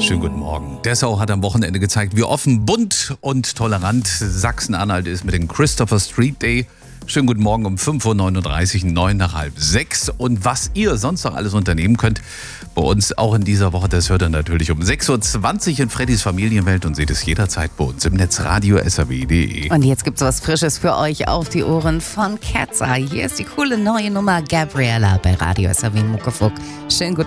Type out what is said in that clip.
Schönen guten Morgen. Dessau hat am Wochenende gezeigt, wie offen, bunt und tolerant Sachsen-Anhalt ist mit dem Christopher Street Day. Schönen guten Morgen um 5.39 Uhr, 9 nach halb 6. Und was ihr sonst noch alles unternehmen könnt, bei uns auch in dieser Woche, das hört ihr natürlich um 6.20 Uhr in Freddys Familienwelt und seht es jederzeit bei uns im Netz radio.saw.de. Und jetzt gibt's was Frisches für euch auf die Ohren von Cat's Eye. Hier ist die coole neue Nummer Gabriella bei Radio SAW Muckefuck. Schönen guten